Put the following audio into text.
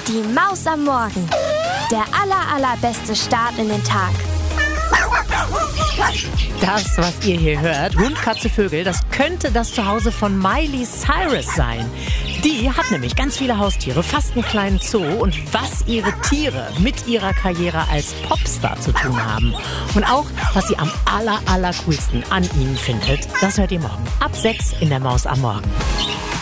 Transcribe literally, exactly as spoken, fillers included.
Die Maus am Morgen. Der aller, allerbeste Start in den Tag. Das, was ihr hier hört, Hund, Katze, Vögel, das könnte das Zuhause von Miley Cyrus sein. Die hat nämlich ganz viele Haustiere, fast einen kleinen Zoo. Und was ihre Tiere mit ihrer Karriere als Popstar zu tun haben und auch, was sie am aller, allercoolsten an ihnen findet, das hört ihr morgen ab sechs in der Maus am Morgen.